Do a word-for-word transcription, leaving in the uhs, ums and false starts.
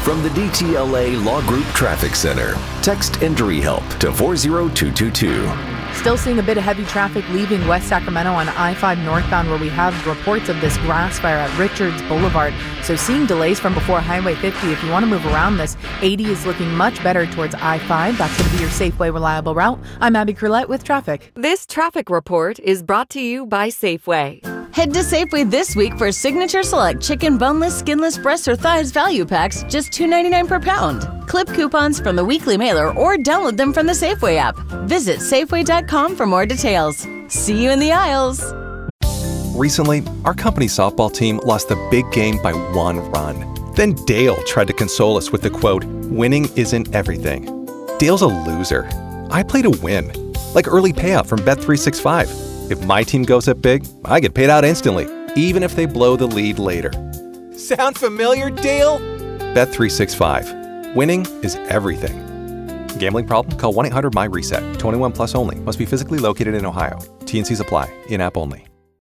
From the D T L A Law Group Traffic Center, text Injury Help to four zero two two two. Still seeing a bit of heavy traffic leaving West Sacramento on I five northbound, where we have reports of this grass fire at Richards Boulevard. So seeing delays from before Highway fifty. If you want to move around this, eighty is looking much better towards I five. That's going to be your Safeway reliable route. I'm Abby Curlette with traffic. This traffic report is brought to you by Safeway. Head to Safeway this week for Signature Select Chicken Boneless, Skinless Breasts or Thighs value packs, just two ninety-nine per pound. Clip coupons from the weekly mailer or download them from the Safeway app. Visit Safeway dot com for more details. See you in the aisles. Recently, our company softball team lost the big game by one run. Then Dale tried to console us with the quote, "Winning isn't everything." Dale's a loser. I play to win, like early payout from Bet three sixty-five. If my team goes up big, I get paid out instantly, even if they blow the lead later. Sound familiar, Dale? Bet three sixty-five. Winning is everything. Gambling problem? Call one eight hundred M Y RESET. twenty-one plus only. Must be physically located in Ohio. T and Cs apply. In-app only.